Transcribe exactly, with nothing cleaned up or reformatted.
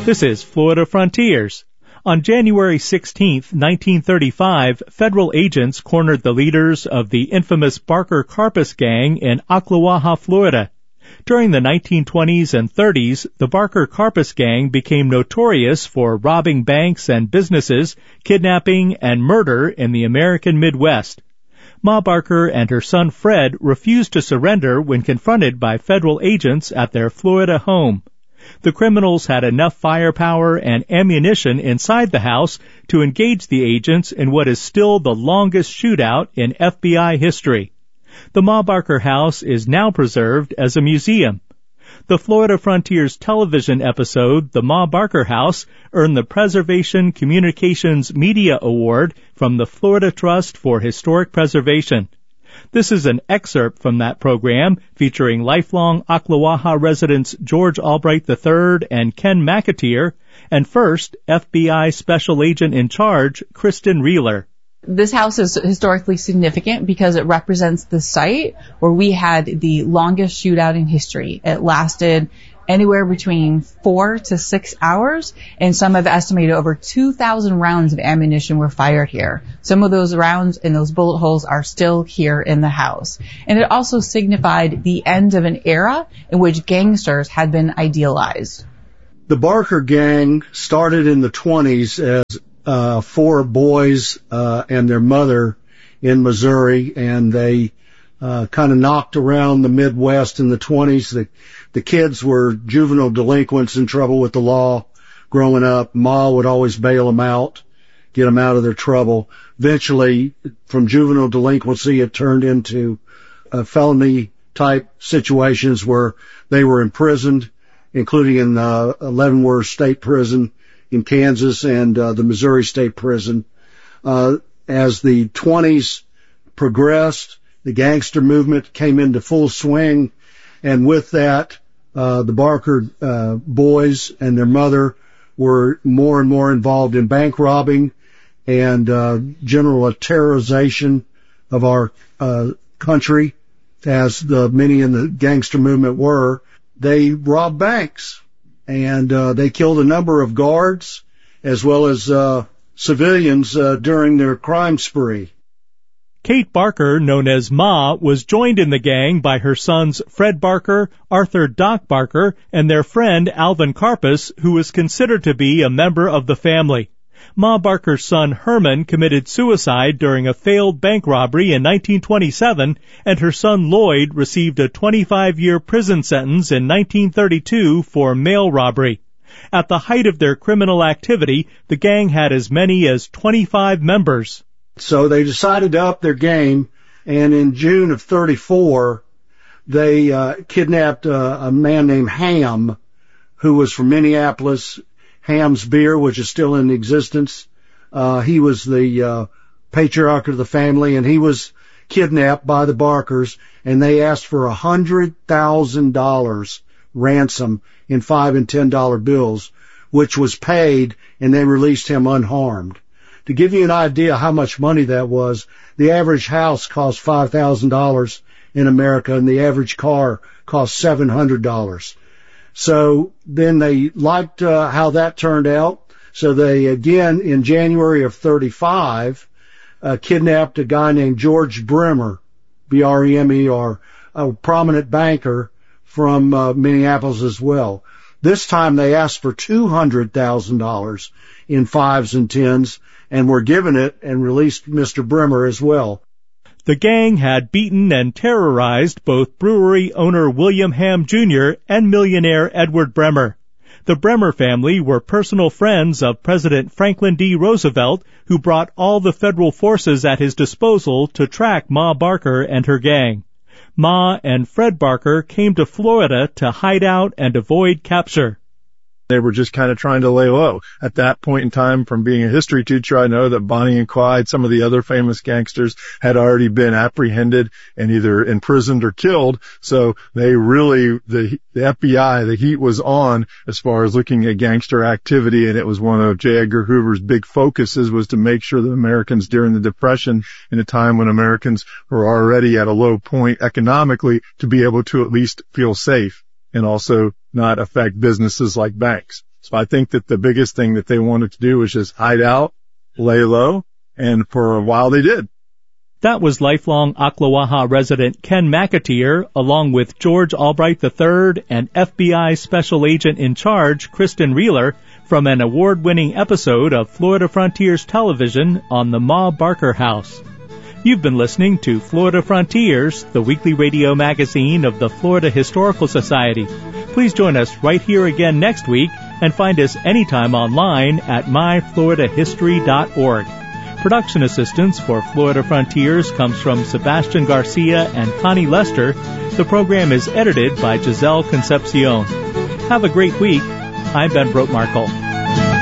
This is Florida Frontiers. On January sixteenth, nineteen thirty-five, federal agents cornered the leaders of the infamous Barker Karpus gang in Ocklawaha, Florida. During the nineteen twenties and thirties, the Barker Karpus gang became notorious for robbing banks and businesses, kidnapping, and murder in the American Midwest. Ma Barker and her son Fred refused to surrender when confronted by federal agents at their Florida home. The criminals had enough firepower and ammunition inside the house to engage the agents in what is still the longest shootout in F B I history. The Ma Barker house is now preserved as a museum. The Florida Frontiers television episode, The Ma Barker House, earned the Preservation Communications Media Award from the Florida Trust for Historic Preservation. This is an excerpt from that program featuring lifelong Ocklawaha residents George Albright the third and Ken McAteer, and first, F B I Special Agent in Charge, Kristen Reeler. This house is historically significant because it represents the site where we had the longest shootout in history. It lasted anywhere between four to six hours, and some have estimated over two thousand rounds of ammunition were fired here. Some of those rounds and those bullet holes are still here in the house. And it also signified the end of an era in which gangsters had been idealized. The Barker gang started in the twenties as uh, four boys uh, and their mother in Missouri, and they uh, kind of knocked around the Midwest in the twenties. The, the kids were juvenile delinquents in trouble with the law growing up. Ma would always bail them out, get them out of their trouble. Eventually, from juvenile delinquency, it turned into uh, felony-type situations where they were imprisoned, including in uh, Leavenworth State Prison in Kansas and uh, the Missouri State Prison. Uh, as the twenties progressed, the gangster movement came into full swing, and with that, uh, the Barker uh, boys and their mother were more and more involved in bank robbing and uh, general terrorization of our uh, country, as the many in the gangster movement were. They robbed banks, and uh, they killed a number of guards as well as uh, civilians uh, during their crime spree. Kate Barker, known as Ma, was joined in the gang by her sons Fred Barker, Arthur Doc Barker, and their friend Alvin Karpus, who was considered to be a member of the family. Ma Barker's son Herman committed suicide during a failed bank robbery in nineteen twenty-seven, and her son Lloyd received a twenty-five year prison sentence in nineteen thirty-two for mail robbery. At the height of their criminal activity, the gang had as many as twenty-five members. So they decided to up their game, and in June of thirty-four, they uh, kidnapped uh, a man named Ham, who was from Minneapolis. Ham's Beer, which is still in existence. Uh, he was the uh, patriarch of the family, and he was kidnapped by the Barkers, and they asked for a hundred thousand dollars ransom in five and ten dollar bills, which was paid, and they released him unharmed. To give you an idea how much money that was, the average house cost five thousand dollars in America, and the average car cost seven hundred dollars. So then they liked uh, how that turned out. So they, again, in January of thirty-five, uh, kidnapped a guy named George Bremer, B R E M E R, a prominent banker from uh, Minneapolis as well. This time they asked for two hundred thousand dollars in fives and tens, and were given it and released Mister Bremer as well. The gang had beaten and terrorized both brewery owner William Ham Junior and millionaire Edward Bremer. The Bremer family were personal friends of President Franklin D. Roosevelt, who brought all the federal forces at his disposal to track Ma Barker and her gang. Ma and Fred Barker came to Florida to hide out and avoid capture. They were just kind of trying to lay low. At that point in time, from being a history teacher, I know that Bonnie and Clyde, some of the other famous gangsters, had already been apprehended and either imprisoned or killed. So they really, the, the F B I, the heat was on as far as looking at gangster activity. And it was one of J. Edgar Hoover's big focuses, was to make sure that Americans during the Depression, in a time when Americans were already at a low point economically, to be able to at least feel safe and also not affect businesses like banks. So I think that the biggest thing that they wanted to do was just hide out, lay low, and for a while they did. That was lifelong Ocklawaha resident Ken McAteer, along with George Albright the third and F B I Special Agent in Charge Kristen Reeler from an award-winning episode of Florida Frontiers Television on the Ma Barker House. You've been listening to Florida Frontiers, the weekly radio magazine of the Florida Historical Society. Please join us right here again next week and find us anytime online at my florida history dot org. Production assistance for Florida Frontiers comes from Sebastian Garcia and Connie Lester. The program is edited by Giselle Concepcion. Have a great week. I'm Ben Brotemarkle.